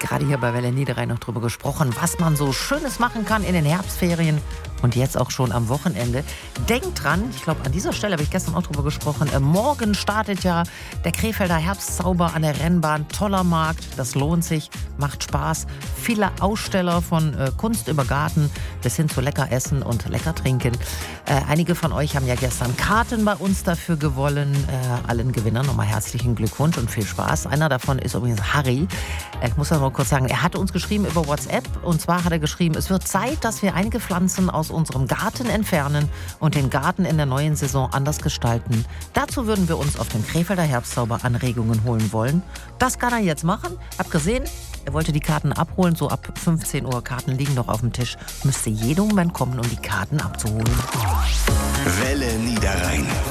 gerade hier bei Welle Niederrhein noch drüber gesprochen, was man so Schönes machen kann in den Herbstferien und jetzt auch schon am Wochenende. Denkt dran, ich glaube, an dieser Stelle habe ich gestern auch drüber gesprochen, morgen startet ja der Krefelder Herbstzauber an der Rennbahn. Toller Markt, das lohnt sich, macht Spaß. Viele Aussteller von Kunst über Garten bis hin zu lecker Essen und lecker Trinken. Einige von euch haben ja gestern Karten bei uns dafür gewonnen. Allen Gewinnern nochmal herzlichen Glückwunsch und viel Spaß. Einer davon ist übrigens Harry. Ich muss das mal kurz sagen, er hatte uns geschrieben über WhatsApp. Und zwar hat er geschrieben, es wird Zeit, dass wir einige Pflanzen aus unserem Garten entfernen und den Garten in der neuen Saison anders gestalten. Dazu würden wir uns auf dem Krefelder Herbstzauber Anregungen holen wollen. Das kann er jetzt machen. Hab gesehen, er wollte die Karten abholen, so ab 15 Uhr. Karten liegen noch auf dem Tisch. Müsste jeden Moment kommen, um die Karten abzuholen. Welle Niederrhein.